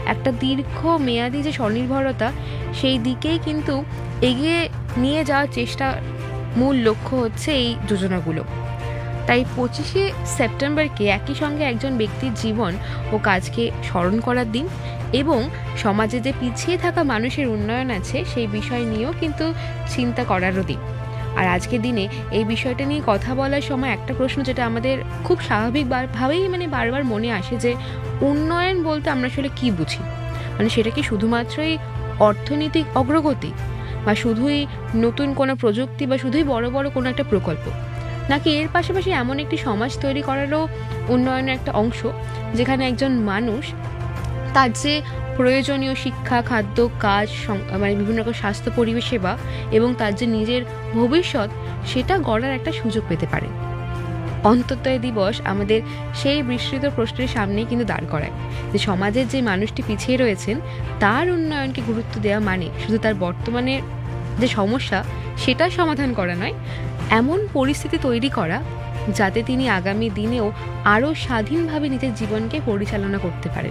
একটা দীর্ঘ মেয়াদি যে স্বনির্ভরতা, সেই দিকেই কিন্তু এগিয়ে নিয়ে যাওয়ার চেষ্টা মূল লক্ষ্য হচ্ছে এই যোজনাগুলো। তাই 25শে সেপ্টেম্বরকে একই সঙ্গে একজন ব্যক্তির জীবন ও কাজকে স্মরণ করার দিন এবং সমাজে যে পিছিয়ে থাকা মানুষের উন্নয়ন আছে সেই বিষয় নিয়েও কিন্তু চিন্তা করারও দিন। আর আজকের দিনে এই বিষয়টা নিয়ে কথা বলার সময় একটা প্রশ্ন যেটা আমাদের খুব স্বাভাবিকভাবেই বারবার মনে আসে, যে উন্নয়ন বলতে আমরা আসলে কী বুঝি? সেটা কি শুধুমাত্রই অর্থনৈতিক অগ্রগতি, বা শুধুই নতুন কোনো প্রযুক্তি, বা শুধুই বড় বড় কোনো একটা প্রকল্প, নাকি এর পাশাপাশি এমন একটি সমাজ তৈরি করারও উন্নয়নের একটা অংশ, যেখানে একজন মানুষ তার যে প্রয়োজনীয় শিক্ষা, খাদ্য, কাজ, বিভিন্ন রকম স্বাস্থ্য, পরিবেশ সেবা এবং তার যে নিজের ভবিষ্যৎ, সেটা গড়ার একটা সুযোগ পেতে পারে। অন্তোদয় দিবস আমাদের সেই বিস্তৃত প্রশ্নের সামনেই কিন্তু দাঁড় করায় যে সমাজের যে মানুষটি পিছিয়ে রয়েছেন তার উন্নয়নকে গুরুত্ব দেওয়া মানে শুধু তার বর্তমানে যে সমস্যা সেটা সমাধান করা নয়, এমন পরিস্থিতি তৈরি করা যাতে তিনি আগামী দিনেও আরও স্বাধীনভাবে নিজের জীবনকে পরিচালনা করতে পারেন।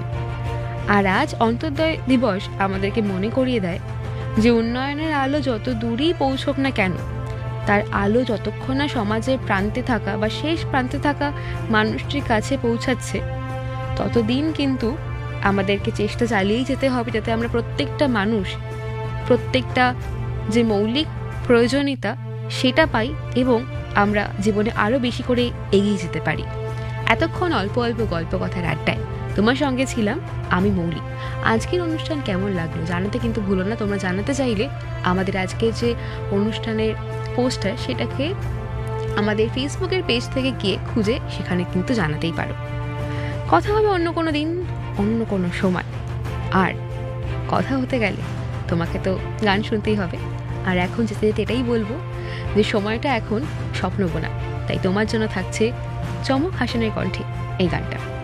আর আজ অন্তোদয় দিবস আমাদেরকে মনে করিয়ে দেয় যে উন্নয়নের আলো যত দূরেই পৌঁছক না কেন, তার আলো যতক্ষণ না সমাজের প্রান্তে থাকা বা শেষ প্রান্তে থাকা মানুষটির কাছে পৌঁছাচ্ছে, ততদিন কিন্তু আমাদেরকে চেষ্টা চালিয়েই যেতে হবে যাতে আমরা প্রত্যেকটা মানুষ প্রত্যেকটা যে মৌলিক প্রয়োজনীয়তা সেটা পাই এবং আমরা জীবনে আরও বেশি করে এগিয়ে যেতে পারি। এতক্ষণ অল্প অল্প গল্প কথার আড্ডায় তোমার সঙ্গে ছিলাম আমি মৌলি। আজকের অনুষ্ঠান কেমন লাগলো জানাতে কিন্তু ভুলো না। তোমরা জানাতে চাইলে আমাদের আজকের যে অনুষ্ঠানের পোস্টার সেটাকে আমাদের ফেসবুকের পেজ থেকে গিয়ে খুঁজে সেখানে কিন্তু জানাতেই পারো। কথা হবে অন্য কোনো দিন, অন্য কোনো সময়। আর কথা হতে গেলে তোমাকে তো গান শুনতেই হবে। আর এখন যেতে যেতে এটাই বলবো যে সময়টা এখন স্বপ্ন বোনা, তাই তোমার জন্য থাকছে চমক হাসানের কণ্ঠে এই গানটা।